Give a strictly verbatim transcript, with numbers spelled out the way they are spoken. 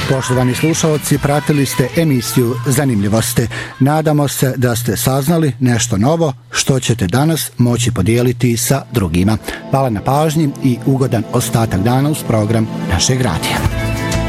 Poštovani slušalci, pratili ste emisiju Zanimljivosti. Nadamo se da ste saznali nešto novo što ćete danas moći podijeliti sa drugima. Hvala na pažnji i ugodan ostatak dana uz program našeg radija.